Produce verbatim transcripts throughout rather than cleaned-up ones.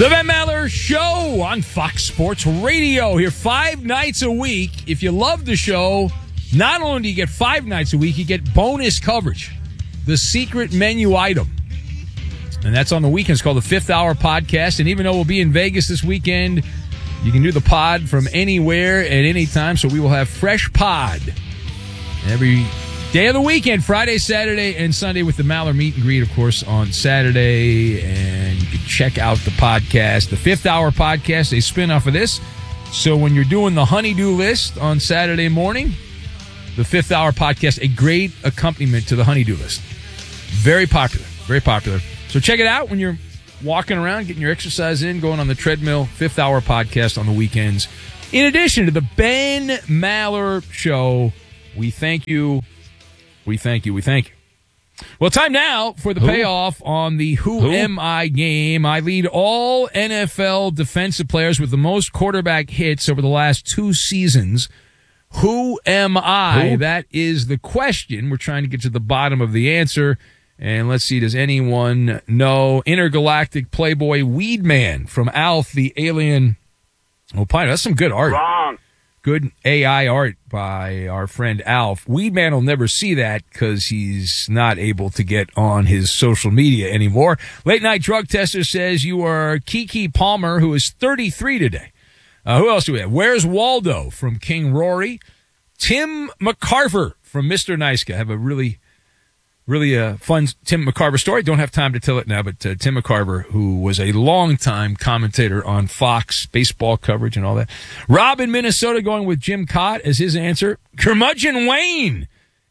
The Van Maller Show on Fox Sports Radio. Here five nights a week. If you love the show, not only do you get five nights a week, you get bonus coverage. The secret menu item. And that's on the weekends, called the Fifth Hour Podcast. And even though we'll be in Vegas this weekend, you can do the pod from anywhere at any time. So we will have fresh pod every day of the weekend, Friday, Saturday, and Sunday, with the Maller Meet and Greet, of course, on Saturday. And you can check out the podcast, the Fifth Hour Podcast, a spinoff of this. So when you're doing the honeydew list on Saturday morning, the Fifth Hour Podcast, a great accompaniment to the honeydew list. Very popular, very popular. So check it out when you're walking around, getting your exercise in, going on the treadmill. Fifth Hour Podcast on the weekends. In addition to the Ben Maller Show, we thank you. We thank you. We thank you. Well, time now for the Who? payoff on the Who, Who Am I game. I lead all N F L defensive players with the most quarterback hits over the last two seasons. Who am I? Who? That is the question. We're trying to get to the bottom of the answer. And let's see, does anyone know? Intergalactic Playboy Weedman from Alf, the Alien. Oh, Pine, that's some good art. Wrong. Good A I art by our friend Alf. Weedman will never see that because he's not able to get on his social media anymore. Late Night Drug Tester says you are Kiki Palmer, who is thirty-three today. Uh, who else do we have? Where's Waldo from King Rory? Tim McCarver from Mister Nice Guy. Have a really, really uh, fun Tim McCarver story. Don't have time to tell it now, but uh, Tim McCarver, who was a longtime commentator on Fox baseball coverage and all that. Rob in Minnesota going with Jim Cott as his answer. Curmudgeon Wayne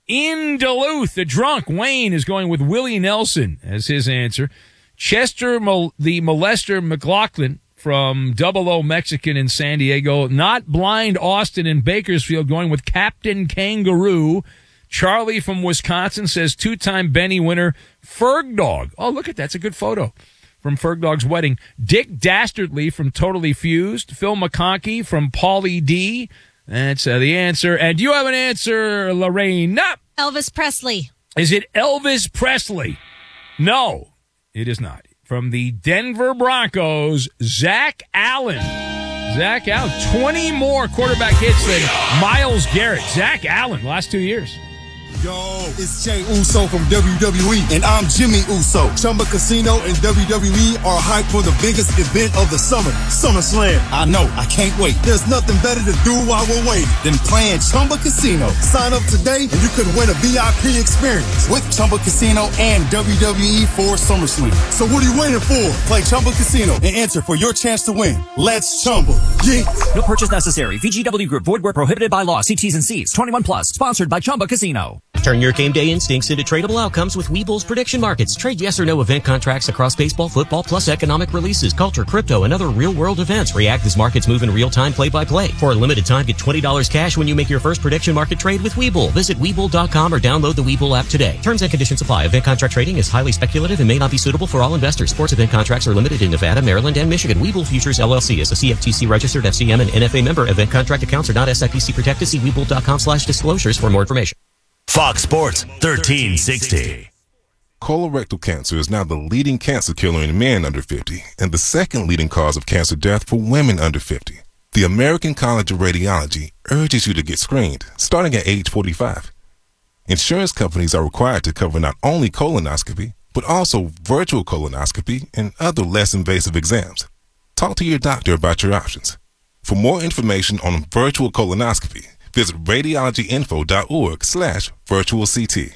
in Duluth. The drunk Wayne is going with Willie Nelson as his answer. Chester Mol- the molester McLaughlin from Double O Mexican in San Diego. Not Blind Austin in Bakersfield going with Captain Kangaroo. Charlie from Wisconsin says two-time Benny winner Ferg Dog. Oh, look at that. That's a good photo from Ferg Dog's wedding. Dick Dastardly from Totally Fused. Phil McConkey from Paulie D. That's uh, the answer. And do you have an answer, Lorraine? No. Elvis Presley. Is it Elvis Presley? No, it is not. From the Denver Broncos, Zach Allen. Zach Allen, twenty more quarterback hits than Myles Garrett. Zach Allen, last two years. Yo, it's Jay Uso from W W E, and I'm Jimmy Uso. Chumba Casino and W W E are hyped for the biggest event of the summer, SummerSlam. I know, I can't wait. There's nothing better to do while we're waiting than playing Chumba Casino. Sign up today, and you could win a V I P experience with Chumba Casino and W W E for SummerSlam. So what are you waiting for? Play Chumba Casino and enter for your chance to win. Let's Chumba. Yeah. No purchase necessary. V G W Group. Void where prohibited by law. See T's and C's. twenty-one plus. Sponsored by Chumba Casino. Turn your game day instincts into tradable outcomes with Webull's prediction markets. Trade yes or no event contracts across baseball, football, plus economic releases, culture, crypto, and other real-world events. React as markets move in real time, play-by-play. For a limited time, get twenty dollars cash when you make your first prediction market trade with Webull. Visit Webull dot com or download the Webull app today. Terms and conditions apply. Event contract trading is highly speculative and may not be suitable for all investors. Sports event contracts are limited in Nevada, Maryland, and Michigan. Webull Futures, L L C is a C F T C-registered F C M and N F A member. Event contract accounts are not S I P C protected. See Webull dot com slash disclosures for more information. Fox Sports thirteen sixty. Colorectal cancer is now the leading cancer killer in men under fifty and the second leading cause of cancer death for women under fifty. The American College of Radiology urges you to get screened starting at age forty-five. Insurance companies are required to cover not only colonoscopy, but also virtual colonoscopy and other less invasive exams. Talk to your doctor about your options. For more information on virtual colonoscopy, visit radiologyinfo dot org slash virtual CT.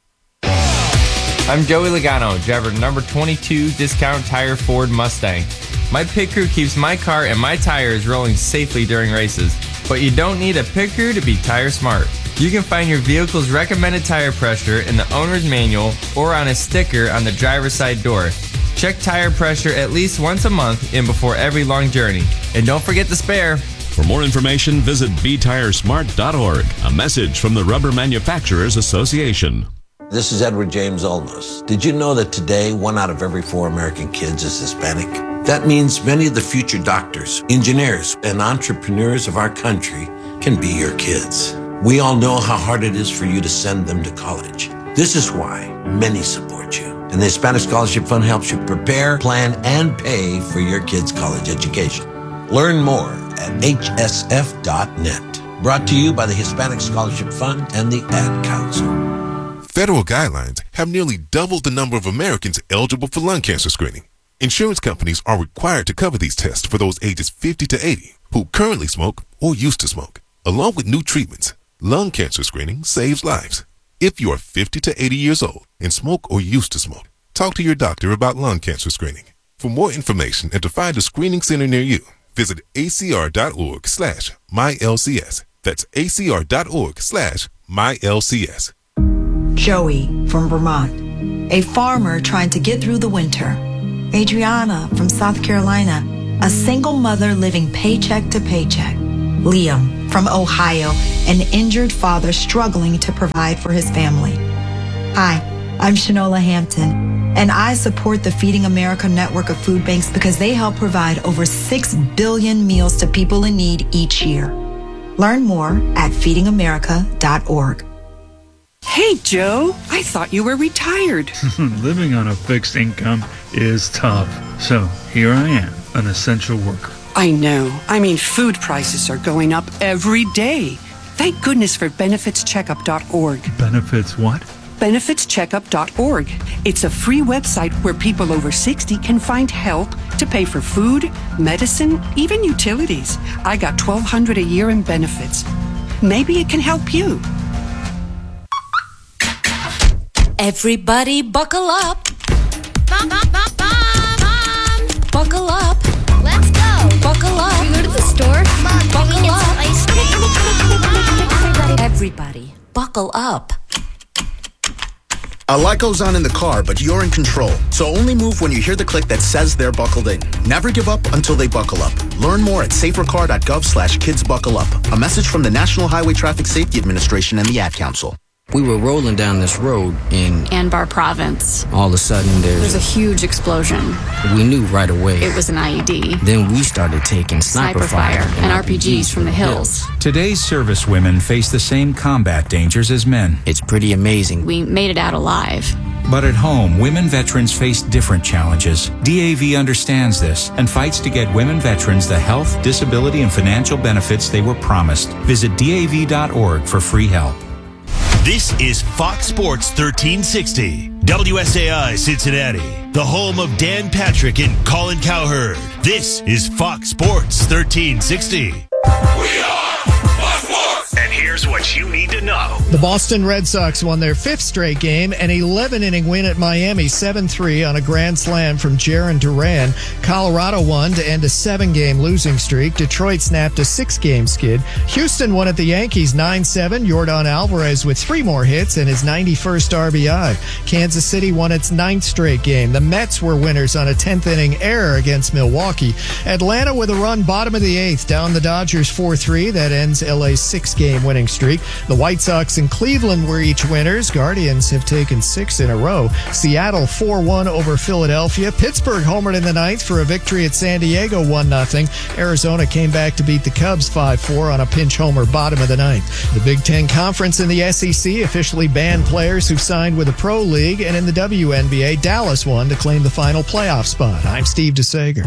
I'm Joey Logano, driver number twenty-two Discount Tire Ford Mustang. My pit crew keeps my car and my tires rolling safely during races. But you don't need a pit crew to be tire smart. You can find your vehicle's recommended tire pressure in the owner's manual or on a sticker on the driver's side door. Check tire pressure at least once a month and before every long journey. And don't forget the spare. For more information, visit be tire smart dot org. A message from the Rubber Manufacturers Association. This is Edward James Olmos. Did you know that today one out of every four American kids is Hispanic? That means many of the future doctors, engineers, and entrepreneurs of our country can be your kids. We all know how hard it is for you to send them to college. This is why many support you. And the Hispanic Scholarship Fund helps you prepare, plan, and pay for your kids' college education. Learn more at H S F dot net. Brought to you by the Hispanic Scholarship Fund and the Ad Council. Federal guidelines have nearly doubled the number of Americans eligible for lung cancer screening. Insurance companies are required to cover these tests for those ages fifty to eighty who currently smoke or used to smoke. Along with new treatments, lung cancer screening saves lives. If you are fifty to eighty years old and smoke or used to smoke, talk to your doctor about lung cancer screening. For more information and to find a screening center near you, visit acr.org slash MyLCS. That's acr.org slash MyLCS. Joey from Vermont, a farmer trying to get through the winter. Adriana from South Carolina, a single mother living paycheck to paycheck. Liam from Ohio, an injured father struggling to provide for his family. Hi, I'm Shanola Hampton, and I support the Feeding America network of food banks because they help provide over six billion meals to people in need each year. Learn more at feeding america dot org. Hey, Joe, I thought you were retired. Living on a fixed income is tough. So here I am, an essential worker. I know. I mean, food prices are going up every day. Thank goodness for benefits checkup dot org. Benefits what? benefits checkup dot org. It's a free website where people over sixty can find help to pay for food, medicine, even utilities. I got twelve hundred dollars a year in benefits. Maybe it can help you. Everybody buckle up. Bum, bum, bum, bum, bum. Buckle up. Let's go. Buckle up. Can we go to the store? Mom, buckle can we get up. some ice cream? Everybody. Everybody, buckle up. Alico's on in the car, but you're in control. So only move when you hear the click that says they're buckled in. Never give up until they buckle up. Learn more at safercar.gov slash kids buckle up. A message from the National Highway Traffic Safety Administration and the Ad Council. We were rolling down this road in Anbar Province. All of a sudden there's, there's a huge explosion. We knew right away. It was an I E D. Then we started taking sniper, sniper fire, fire and, and R P Gs from the hills. Today's servicewomen face the same combat dangers as men. It's pretty amazing. We made it out alive. But at home, women veterans face different challenges. D A V understands this and fights to get women veterans the health, disability, and financial benefits they were promised. Visit D A V dot org for free help. This is Fox Sports thirteen sixty, W S A I Cincinnati, the home of Dan Patrick and Colin Cowherd. This is Fox Sports thirteen sixty. We are Fox Sports! And here's what you need to know. The Boston Red Sox won their fifth straight game, an eleven-inning win at Miami, seven three on a grand slam from Jarren Duran. Colorado won to end a seven-game losing streak. Detroit snapped a six-game skid. Houston won at the Yankees nine seven. Yordan Alvarez with three more hits and his ninety-first R B I. Kansas City won its ninth straight game. The Mets were winners on a tenth-inning error against Milwaukee. Atlanta with a run bottom of the eighth, down the Dodgers four three. That ends L A's six-game winning streak. The White Sox and Cleveland were each winners. Guardians have taken six in a row. Seattle four one over Philadelphia. Pittsburgh homered in the ninth for a victory at San Diego one nothing. Arizona came back to beat the Cubs five four on a pinch homer bottom of the ninth. The Big Ten Conference and the S E C officially banned players who signed with the Pro League, and in the W N B A, Dallas won to claim the final playoff spot. I'm Steve DeSager.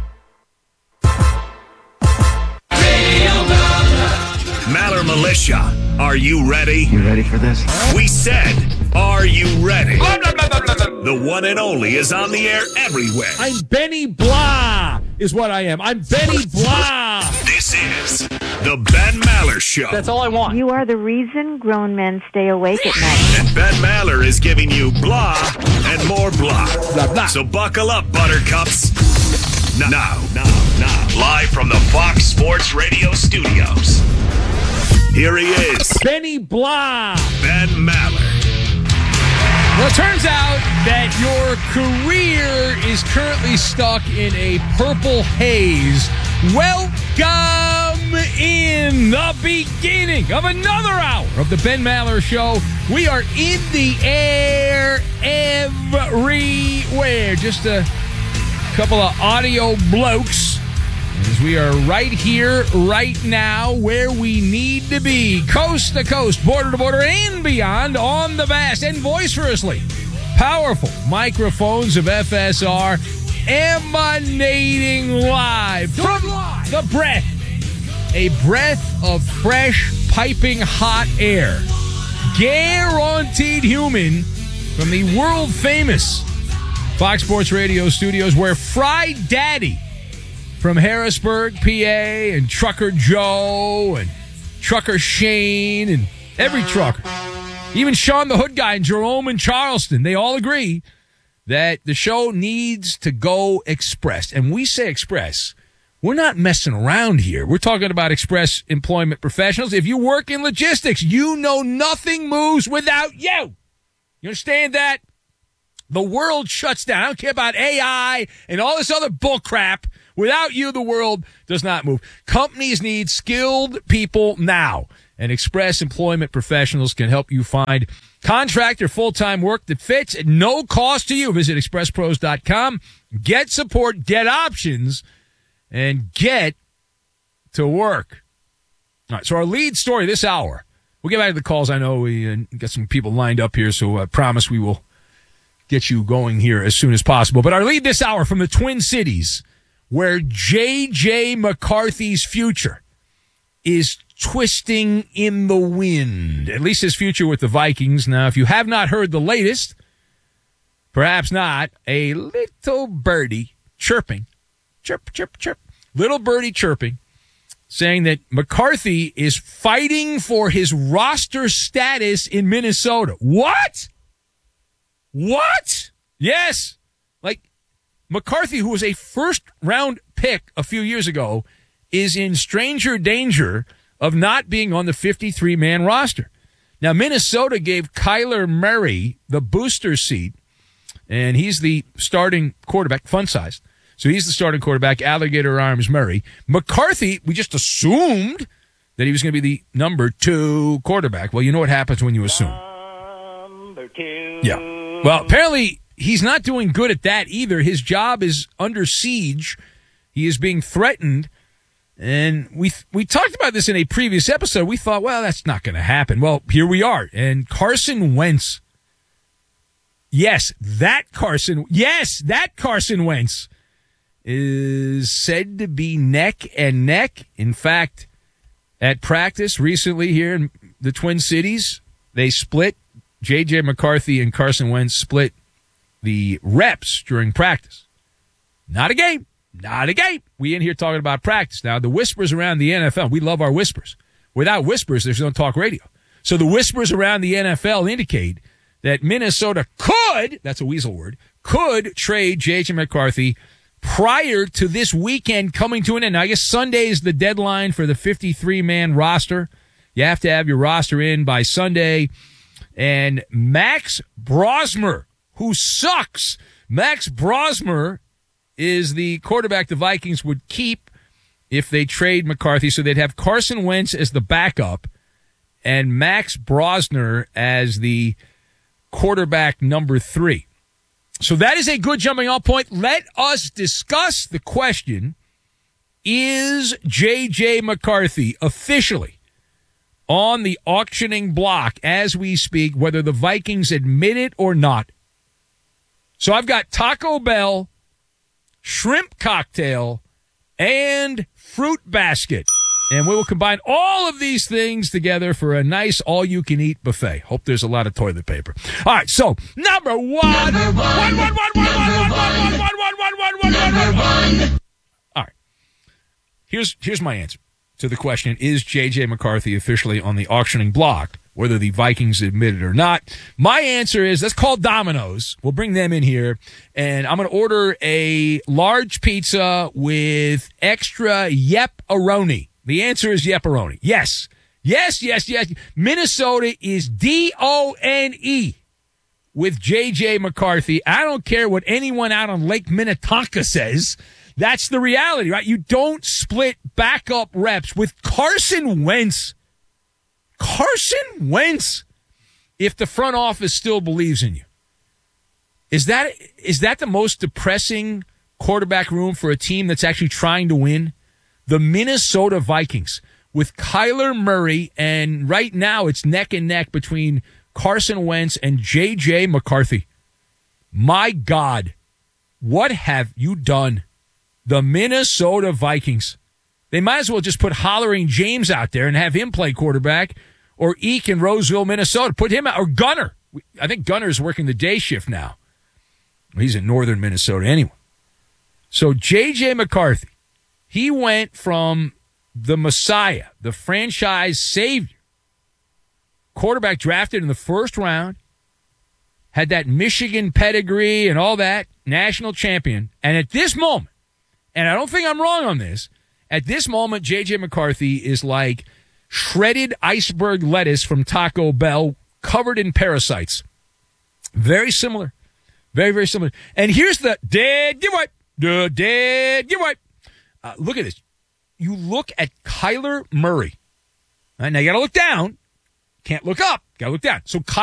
Maller Militia, are you ready? You ready for this? We said, are you ready? The one and only is on the air everywhere. I'm Benny Blah, is what I am. I'm Benny Blah. This is the Ben Maller Show. That's all I want. You are the reason grown men stay awake at night. And Ben Maller is giving you blah and more blah. Blah, blah. So buckle up, buttercups. Now, now, now, now, live from the Fox Sports Radio studios. Here he is, Benny Blah. Ben Maller. Well, it turns out that your career is currently stuck in a purple haze. Welcome in the beginning of another hour of the Ben Maller Show. We are in the air everywhere. Just a couple of audio blokes, as we are right here, right now, where we need to be. Coast to coast, border to border, and beyond on the vast and boisterously powerful microphones of F S R emanating live from the breath. A breath of fresh, piping hot air. Guaranteed human from the world-famous Fox Sports Radio studios where Fry Daddy from Harrisburg, P A, and Trucker Joe, and Trucker Shane, and every trucker, even Sean the Hood Guy and Jerome and Charleston, they all agree that the show needs to go express. And we say express, we're not messing around here. We're talking about express employment professionals. If you work in logistics, you know nothing moves without you. You understand that? The world shuts down. I don't care about A I and all this other bull crap. Without you, the world does not move. Companies need skilled people now. And Express Employment Professionals can help you find contract or full-time work that fits at no cost to you. Visit express pros dot com. Get support, get options, and get to work. All right, so our lead story this hour. We'll get back to the calls. I know we uh, got some people lined up here, so I promise we will get you going here as soon as possible. But our lead this hour from the Twin Cities, where J J. McCarthy's future is twisting in the wind, at least his future with the Vikings. Now, if you have not heard the latest, perhaps not, a little birdie chirping, chirp, chirp, chirp, little birdie chirping, saying that McCarthy is fighting for his roster status in Minnesota. What? What? Yes. Like, McCarthy, who was a first-round pick a few years ago, is in stranger danger of not being on the fifty-three man roster. Now, Minnesota gave Kyler Murray the booster seat, and he's the starting quarterback, fun-sized. So he's the starting quarterback, Alligator Arms Murray. McCarthy, we just assumed that he was going to be the number two quarterback. Well, you know what happens when you assume. Number two. Yeah. Well, apparently he's not doing good at that either. His job is under siege. He is being threatened. And we we talked about this in a previous episode. We thought, well, that's not going to happen. Well, here we are. And Carson Wentz. Yes, that Carson. Yes, that Carson Wentz is said to be neck and neck. In fact, at practice recently here in the Twin Cities, they split. J J. McCarthy and Carson Wentz split the reps during practice. Not a game. Not a game. We in here talking about practice. Now, the whispers around the N F L, we love our whispers. Without whispers, there's no talk radio. So the whispers around the N F L indicate that Minnesota could, that's a weasel word, could trade J J. McCarthy prior to this weekend coming to an end. Now, I guess Sunday is the deadline for the fifty-three man roster. You have to have your roster in by Sunday. And Max Brosmer, who sucks, Max Brosmer is the quarterback the Vikings would keep if they trade McCarthy. So they'd have Carson Wentz as the backup and Max Brosmer as the quarterback number three. So that is a good jumping off point. Let us discuss the question, is J J. McCarthy officially on the auctioning block as we speak, whether the Vikings admit it or not? So I've got Taco Bell, shrimp cocktail, and fruit basket. And we will combine all of these things together for a nice all-you-can-eat buffet. Hope there's a lot of toilet paper. All right, so number one. Number one. One, one, one, one, one, one, one, one, one, one, one, one, one, one. All right. Here's, here's my answer to the question, is J J. McCarthy officially on the auctioning block, whether the Vikings admit it or not? My answer is, let's call Domino's. We'll bring them in here, and I'm going to order a large pizza with extra yep-a-roni. The answer is yep-a-roni. Yes. Yes, yes, yes. Minnesota is D O N E with J J. McCarthy. I don't care what anyone out on Lake Minnetonka says. That's the reality, right? You don't split backup reps with Carson Wentz. Carson Wentz, if the front office still believes in you. Is that is that the most depressing quarterback room for a team that's actually trying to win? The Minnesota Vikings with Kyler Murray, and right now it's neck and neck between Carson Wentz and J J. McCarthy. My God, what have you done? The Minnesota Vikings. They might as well just put Hollering James out there and have him play quarterback, or Eek in Roseville, Minnesota. Put him out, or Gunner. I think Gunner is working the day shift now. He's in northern Minnesota anyway. So J J. McCarthy, he went from the Messiah, the franchise savior, quarterback drafted in the first round, had that Michigan pedigree and all that, national champion. And at this moment, and I don't think I'm wrong on this, at this moment, J J. McCarthy is like shredded iceberg lettuce from Taco Bell covered in parasites. Very similar. Very, very similar. And here's the dead giveaway. The dead giveaway. Uh, look at this. You look at Kyler Murray. All right, now you got to look down. Can't look up. Got to look down. So Kyler